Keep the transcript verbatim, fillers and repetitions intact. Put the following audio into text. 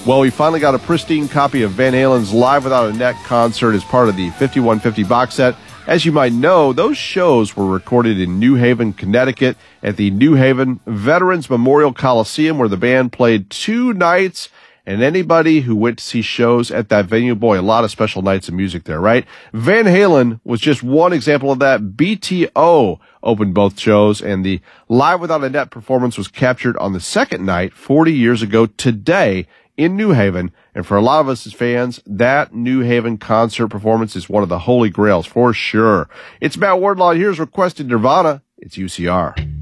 Well, we finally got a pristine copy of Van Halen's Live Without a Net concert as part of the fifty-one fifty box set. As you might know, those shows were recorded in New Haven, Connecticut at the New Haven Veterans Memorial Coliseum, where the band played two nights. And anybody who went to see shows at that venue, boy, a lot of special nights of music there, right? Van Halen was just one example of that. B T O opened both shows, and the Live Without a Net performance was captured on the second night forty years ago today in New Haven. And for a lot of us as fans, that New Haven concert performance is one of the holy grails for sure. It's Matt Wardlaw. Here's Requested Nirvana. It's U C R.